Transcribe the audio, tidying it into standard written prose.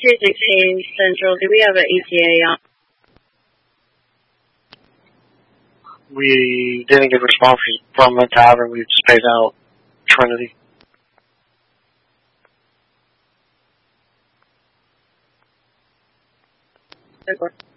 216 Central, do we have an ETA on? We didn't get a response from the tavern. We just paid out Trinity. Okay.